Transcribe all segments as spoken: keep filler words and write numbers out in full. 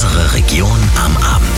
Unsere Region am Abend.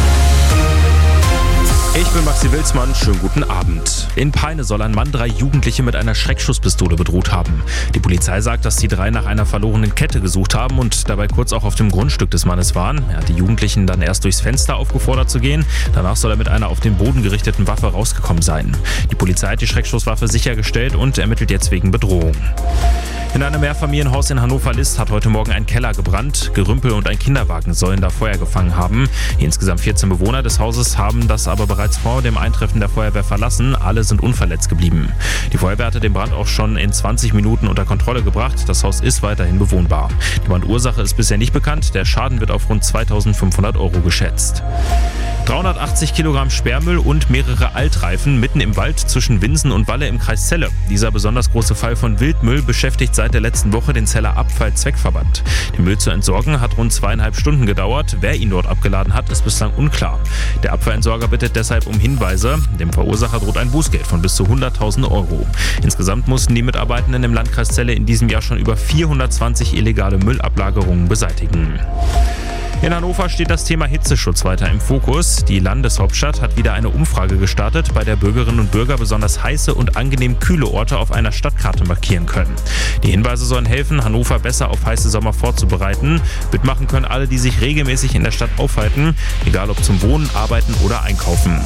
Ich bin Maxi Wilsmann, schönen guten Abend. In Peine soll ein Mann drei Jugendliche mit einer Schreckschusspistole bedroht haben. Die Polizei sagt, dass die drei nach einer verlorenen Kette gesucht haben und dabei kurz auch auf dem Grundstück des Mannes waren. Er hat die Jugendlichen dann erst durchs Fenster aufgefordert zu gehen. Danach soll er mit einer auf den Boden gerichteten Waffe rausgekommen sein. Die Polizei hat die Schreckschusswaffe sichergestellt und ermittelt jetzt wegen Bedrohung. In einem Mehrfamilienhaus in Hannover-List hat heute Morgen ein Keller gebrannt. Gerümpel und ein Kinderwagen sollen da Feuer gefangen haben. Die insgesamt vierzehn Bewohner des Hauses haben das aber bereits vor dem Eintreffen der Feuerwehr verlassen. Alle sind unverletzt geblieben. Die Feuerwehr hatte den Brand auch schon in zwanzig Minuten unter Kontrolle gebracht. Das Haus ist weiterhin bewohnbar. Die Brandursache ist bisher nicht bekannt. Der Schaden wird auf rund zweitausendfünfhundert Euro geschätzt. dreihundertachtzig Kilogramm Sperrmüll und mehrere Altreifen mitten im Wald zwischen Winsen und Walle im Kreis Celle. Dieser besonders große Fall von Wildmüll beschäftigt seit der letzten Woche den Celler Abfallzweckverband. Den Müll zu entsorgen hat rund zweieinhalb Stunden gedauert. Wer ihn dort abgeladen hat, ist bislang unklar. Der Abfallentsorger bittet deshalb um Hinweise. Dem Verursacher droht ein Bußgeld von bis zu hunderttausend Euro. Insgesamt mussten die Mitarbeitenden im Landkreis Celle in diesem Jahr schon über vierhundertzwanzig illegale Müllablagerungen beseitigen. In Hannover steht das Thema Hitzeschutz weiter im Fokus. Die Landeshauptstadt hat wieder eine Umfrage gestartet, bei der Bürgerinnen und Bürger besonders heiße und angenehm kühle Orte auf einer Stadtkarte markieren können. Die Hinweise sollen helfen, Hannover besser auf heiße Sommer vorzubereiten. Mitmachen können alle, die sich regelmäßig in der Stadt aufhalten, egal ob zum Wohnen, Arbeiten oder Einkaufen.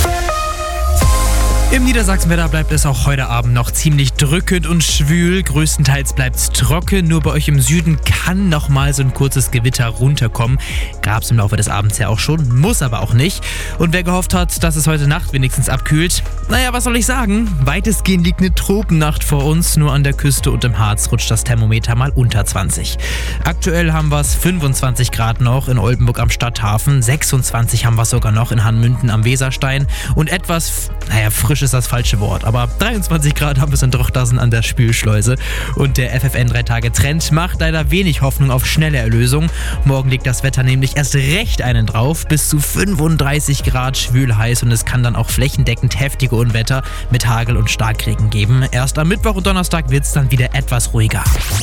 Im Niedersachsenwetter bleibt es auch heute Abend noch ziemlich drückend und schwül. Größtenteils bleibt es trocken. Nur bei euch im Süden kann noch mal so ein kurzes Gewitter runterkommen. Gab es im Laufe des Abends ja auch schon, muss aber auch nicht. Und wer gehofft hat, dass es heute Nacht wenigstens abkühlt, naja, was soll ich sagen? Weitestgehend liegt eine Tropennacht vor uns. Nur an der Küste und im Harz rutscht das Thermometer mal unter zwanzig. Aktuell haben wir es fünfundzwanzig Grad noch in Oldenburg am Stadthafen. sechsundzwanzig haben wir es sogar noch in Hanmünden am Weserstein. Und etwas, naja, frisch ist das falsche Wort, aber dreiundzwanzig Grad haben wir es in Drochtersen an der Spülschleuse. Und der F F N drei Tage Trend macht leider wenig Hoffnung auf schnelle Erlösung. Morgen legt das Wetter nämlich erst recht einen drauf, bis zu fünfunddreißig Grad schwül heiß, und es kann dann auch flächendeckend heftige Unwetter mit Hagel und Starkregen geben. Erst am Mittwoch und Donnerstag wird es dann wieder etwas ruhiger.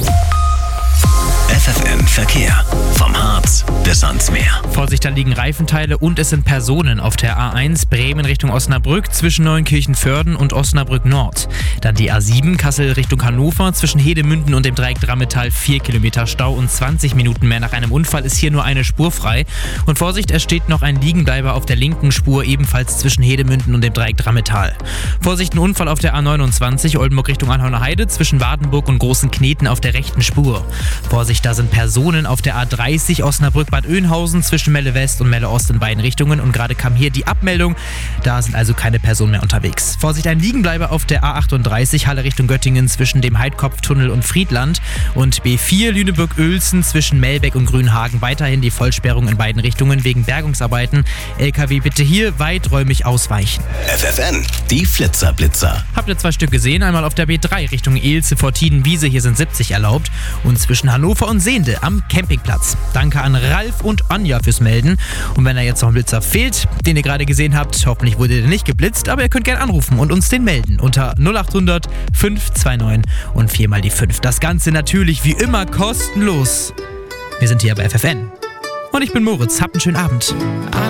F F N Verkehr. Vom Harz bis ans Meer. Vorsicht, da liegen Reifenteile und es sind Personen auf der A eins Bremen Richtung Osnabrück zwischen Neunkirchen-Vörden und Osnabrück Nord. Dann die A sieben Kassel Richtung Hannover zwischen Hedemünden und dem Dreieck Drammetal vier Kilometer Stau und zwanzig Minuten mehr nach einem Unfall ist hier nur eine Spur frei. Und Vorsicht, es steht noch ein Liegenbleiber auf der linken Spur ebenfalls zwischen Hedemünden und dem Dreieck Drammetal. Vorsicht, ein Unfall auf der A neunundzwanzig Oldenburg Richtung Anhauner Heide zwischen Wardenburg und Großen Kneten auf der rechten Spur. Vorsicht, da sind Personen auf der A dreißig Osnabrück-Bad Oeynhausen zwischen Melle West und Melle Ost in beiden Richtungen, und gerade kam hier die Abmeldung. Da sind also keine Personen mehr unterwegs. Vorsicht, ein Liegenbleiber auf der A achtunddreißig Halle Richtung Göttingen zwischen dem Heidkopftunnel und Friedland, und B vier Lüneburg-Uelzen zwischen Melbeck und Grünhagen weiterhin die Vollsperrung in beiden Richtungen wegen Bergungsarbeiten. L K W bitte hier weiträumig ausweichen. F F N, die Flitzerblitzer. Habt ihr zwei Stück gesehen? Einmal auf der B drei Richtung Ehlze vor Tiedenwiese, hier sind siebzig erlaubt, und zwischen Hannover und Sehnde am Campingplatz. Danke an Ralf und Anja fürs Melden. Und wenn da jetzt noch ein Blitzer fehlt, den ihr gerade gesehen habt, hoffentlich wurde der nicht geblitzt, aber ihr könnt gerne anrufen und uns den melden unter null acht hundert fünf zwei neun und viermal die fünf. Das Ganze natürlich wie immer kostenlos. Wir sind hier bei F F N. Und ich bin Moritz. Habt einen schönen Abend.